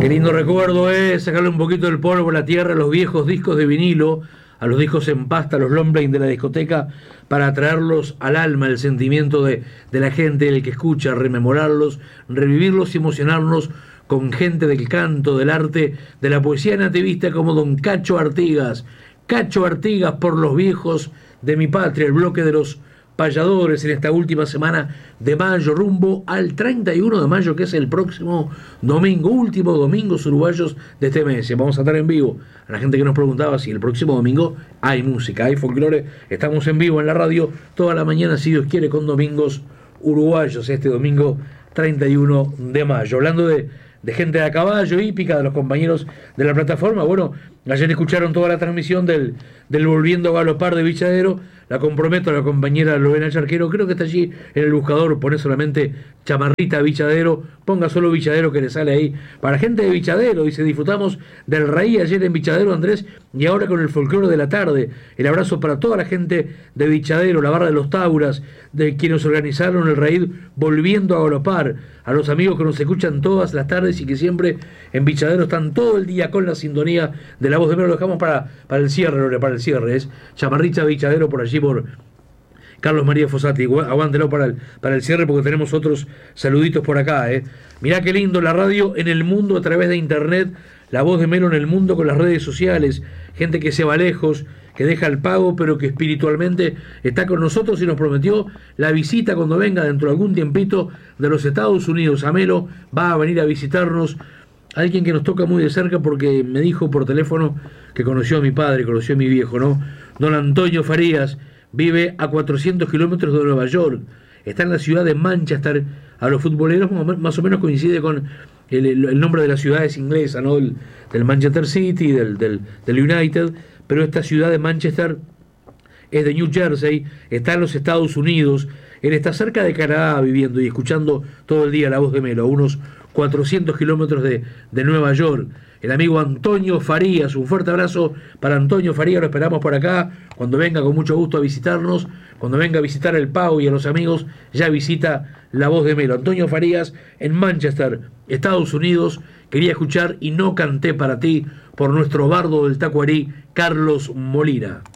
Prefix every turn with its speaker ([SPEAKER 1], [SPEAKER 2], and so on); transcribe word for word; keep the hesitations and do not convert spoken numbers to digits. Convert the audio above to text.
[SPEAKER 1] Qué lindo recuerdo es sacarle un poquito del polvo a la tierra a los viejos discos de vinilo, a los discos en pasta, a los long play de la discoteca, para traerlos al alma, el sentimiento de, de la gente, el que escucha, rememorarlos, revivirlos y emocionarnos con gente del canto, del arte, de la poesía nativista como don Cacho Artigas. Cacho Artigas por los viejos de mi patria, el bloque de los payadores en esta última semana de mayo, rumbo al treinta y uno de mayo, que es el próximo domingo, último domingo uruguayos de este mes. Vamos a estar en vivo. A la gente que nos preguntaba si el próximo domingo hay música, hay folclore, estamos en vivo en la radio toda la mañana, si Dios quiere, con Domingos Uruguayos, este domingo treinta y uno de mayo. Hablando de, de gente de a caballo, hípica, de los compañeros de la plataforma, bueno, ayer escucharon toda la transmisión del, del Volviendo a Galopar de Vichadero. La comprometo a la compañera Lovena Charquero, creo que está allí en el buscador, pone solamente Chamarrita Vichadero, ponga solo Vichadero que le sale ahí. Para gente de Vichadero, dice, disfrutamos del raíz ayer en Vichadero, Andrés, y ahora con el folclore de la tarde. El abrazo para toda la gente de Vichadero, la barra de los Tauras, de quienes organizaron el raíz Volviendo a Galopar, a los amigos que nos escuchan todas las tardes y que siempre en Vichadero están todo el día con la sintonía de la voz de Melo. Lo dejamos para, para el cierre, Lore, para el cierre, es Chamarrita Vichadero por allí por Carlos María Fossati. Aguántelo para el, para el cierre porque tenemos otros saluditos por acá. ¿eh? Mirá qué lindo la radio en el mundo a través de internet, la voz de Melo en el mundo con las redes sociales, gente que se va lejos, que deja el pago pero que espiritualmente está con nosotros y nos prometió la visita cuando venga dentro de algún tiempito de los Estados Unidos a Melo, va a venir a visitarnos. Alguien que nos toca muy de cerca porque me dijo por teléfono que conoció a mi padre, conoció a mi viejo, ¿no? Don Antonio Farías vive a cuatrocientos kilómetros de Nueva York, está en la ciudad de Manchester. A los futboleros más o menos coincide con el, el, el nombre de la ciudad es inglesa, ¿no? Del, del Manchester City, del, del, del United, pero esta ciudad de Manchester es de New Jersey, está en los Estados Unidos. Él está cerca de Canadá viviendo y escuchando todo el día la voz de Melo, a unos cuatrocientos kilómetros de, de Nueva York. El amigo Antonio Farías, un fuerte abrazo para Antonio Farías, lo esperamos por acá, cuando venga con mucho gusto a visitarnos, cuando venga a visitar el Pau y a los amigos, ya visita la voz de Melo. Antonio Farías en Manchester, Estados Unidos, quería escuchar Y no canté para ti, por nuestro bardo del Tacuarí, Carlos Molina.